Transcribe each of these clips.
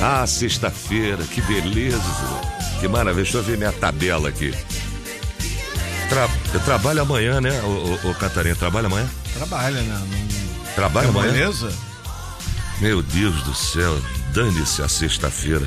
Ah, sexta-feira, que beleza. Que maravilha. Deixa eu ver minha tabela aqui. Eu trabalho amanhã, né, ô Catarina? Trabalha amanhã? Trabalha, né? Trabalha amanhã? Beleza? Meu Deus do céu, dane-se a sexta-feira.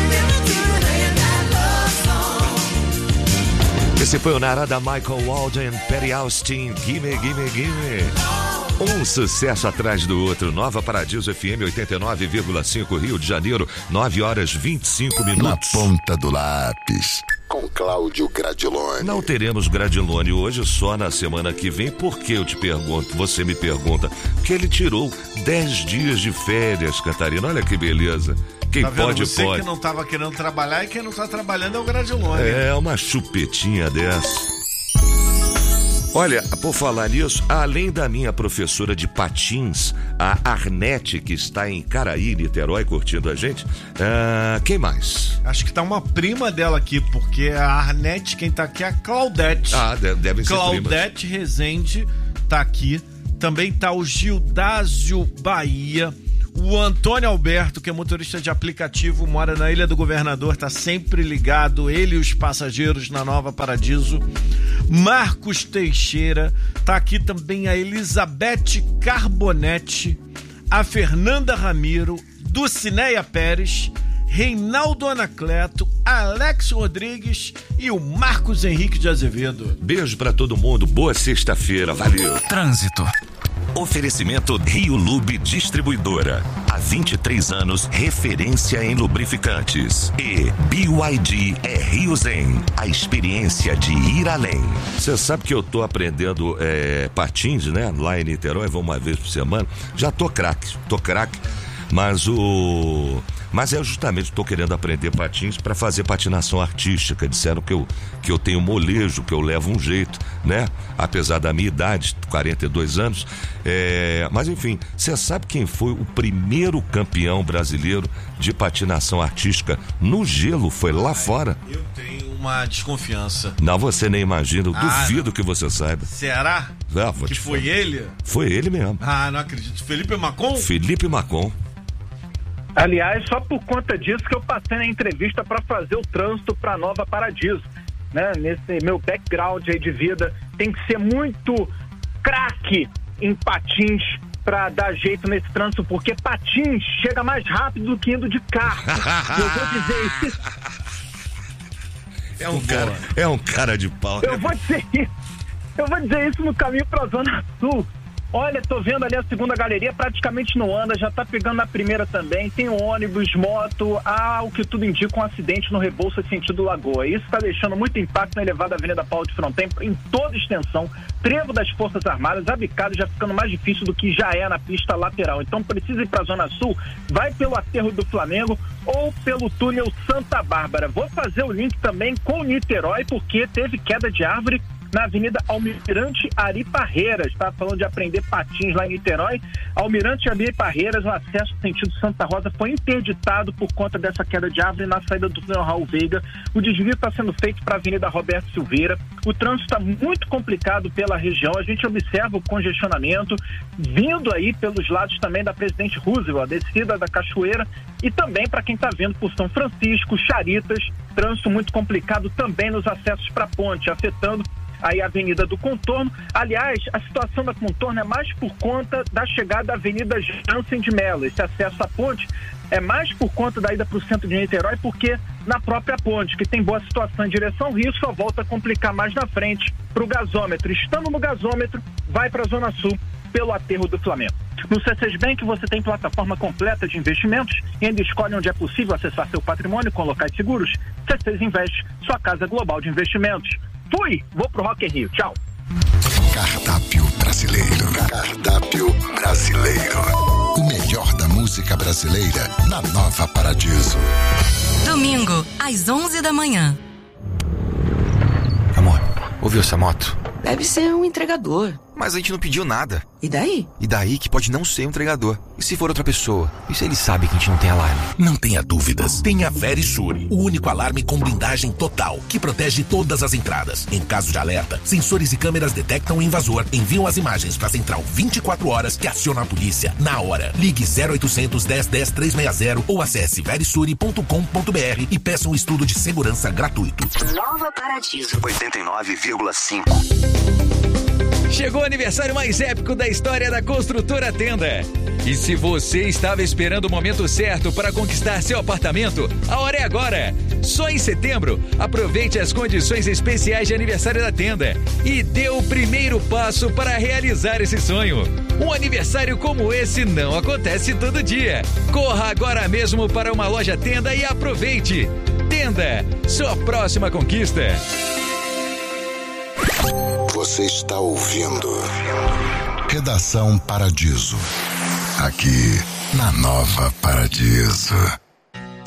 Esse foi o Narada Michael Walden, Perry Austin, Gimme, Gimme, Gimme. Um sucesso atrás do outro. Nova Paradiso FM 89,5 Rio de Janeiro, 9h25. Na ponta do lápis, com Cláudio Gradiloni. Não teremos Gradiloni hoje, só na semana que vem. Por que eu te pergunto? Você me pergunta. Porque ele tirou 10 dias de férias, Catarina. Olha que beleza. Quem tá vendo? pode, você pode. Que não estava querendo trabalhar e quem não está trabalhando é o Gradiloni. É, uma chupetinha dessa. Olha, por falar nisso, além da minha professora de patins, a Arnete, que está em Caraí, Niterói, curtindo a gente, quem mais? Acho que tá uma prima dela aqui, porque a Arnete, quem tá aqui é a Claudete. Ah, devem ser Claudete primas. Rezende tá aqui. Também tá o Gildásio Bahia. O Antônio Alberto, que é motorista de aplicativo, mora na Ilha do Governador, tá sempre ligado, ele e os passageiros na Nova Paradiso. Marcos Teixeira, tá aqui também a Elizabeth Carbonetti, a Fernanda Ramiro, Dulcineia Pérez, Reinaldo Anacleto, Alex Rodrigues e o Marcos Henrique de Azevedo. Beijo pra todo mundo, boa sexta-feira, valeu. Trânsito. Oferecimento Rio Lube Distribuidora. Há 23 anos, referência em lubrificantes. E BYD é Rio Zen, a experiência de ir além. Você sabe que eu tô aprendendo patins, né? Lá em Niterói, vou uma vez por semana. Já tô craque, mas é justamente, estou querendo aprender patins para fazer patinação artística. Disseram que eu tenho molejo, que eu levo um jeito, né? Apesar da minha idade, 42 anos. Mas enfim, você sabe quem foi o primeiro campeão brasileiro de patinação artística no gelo? Foi lá fora. Eu tenho uma desconfiança. Não, você nem imagina, eu duvido que você saiba. Será? Que foi ele? Foi ele mesmo. Ah, não acredito. Felipe Macon? Felipe Macon. Aliás, só por conta disso que eu passei na entrevista para fazer o trânsito para Nova Paradiso, né? Nesse meu background aí de vida, tem que ser muito craque em patins para dar jeito nesse trânsito, porque patins chega mais rápido do que indo de carro. Eu vou dizer isso. É um cara de pau. Eu vou dizer isso no caminho para a Zona Sul. Olha, tô vendo ali a segunda galeria, praticamente não anda, já tá pegando na primeira também, tem ônibus, moto, o que tudo indica um acidente no Rebouças sentido Lagoa. Isso tá deixando muito impacto na elevada Avenida Paulo de Fronten, em toda extensão, trevo das Forças Armadas, a bicada já ficando mais difícil do que já é na pista lateral. Então precisa ir pra Zona Sul, vai pelo aterro do Flamengo ou pelo túnel Santa Bárbara. Vou fazer o link também com Niterói, porque teve queda de árvore na Avenida Almirante Ari Parreiras, tá falando de aprender patins lá em Niterói. Almirante Ari Parreiras, o acesso sentido Santa Rosa foi interditado por conta dessa queda de árvore na saída do túnel Raul Veiga. O desvio está sendo feito para a Avenida Roberto Silveira. O trânsito está muito complicado pela região, a gente observa o congestionamento vindo aí pelos lados também da Presidente Roosevelt, a descida da Cachoeira, e também para quem está vindo por São Francisco, Charitas, trânsito muito complicado também nos acessos para a ponte, afetando aí a Avenida do Contorno. Aliás, a situação da Contorno é mais por conta da chegada da Avenida Jansen de Mello. Esse acesso à ponte é mais por conta da ida para o centro de Niterói, porque na própria ponte, que tem boa situação em direção ao Rio, só volta a complicar mais na frente para o gasômetro. Estando no gasômetro, vai para a Zona Sul pelo aterro do Flamengo. No C6 Bank você tem plataforma completa de investimentos e ainda escolhe onde é possível acessar seu patrimônio com locais seguros. C6 Invest, sua casa global de investimentos. Fui, vou pro Rock in Rio, tchau. Cardápio brasileiro. Cardápio brasileiro. O melhor da música brasileira na Nova Paradiso. Domingo, às 11 da manhã. Amor, ouviu essa moto? Deve ser um entregador. Mas a gente não pediu nada. E daí? E daí que pode não ser um entregador. E se for outra pessoa? E se ele sabe que a gente não tem alarme? Não tenha dúvidas. Tem a Verisure, o único alarme com blindagem total, que protege todas as entradas. Em caso de alerta, sensores e câmeras detectam o invasor, enviam as imagens para a central 24 horas que aciona a polícia na hora. Ligue 0800 10 10 360 ou acesse verisure.com.br e peça um estudo de segurança gratuito. Nova Paradiso 89,5. Chegou o aniversário mais épico da história da Construtora Tenda. E se você estava esperando o momento certo para conquistar seu apartamento, a hora é agora. Só em setembro, aproveite as condições especiais de aniversário da Tenda e dê o primeiro passo para realizar esse sonho. Um aniversário como esse não acontece todo dia. Corra agora mesmo para uma loja Tenda e aproveite. Tenda, sua próxima conquista. Você está ouvindo Redação Paradiso, aqui na Nova Paradiso.